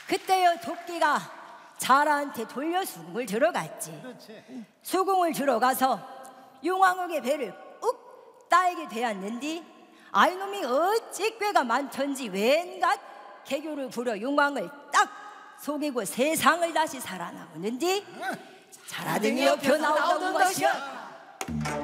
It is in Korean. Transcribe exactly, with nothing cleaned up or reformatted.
그때여 토끼가 자라한테 돌려 수궁을 들어갔지. 그렇지. 수궁을 들어가서 용왕에게 배를 욱 따이게 되었는디 아이놈이 어찌 꾀가 많던지 웬갓 개교를 부려 용왕을 딱 속이고 세상을 다시 살아나오는디 자라등이 옆에 나오던 것이야.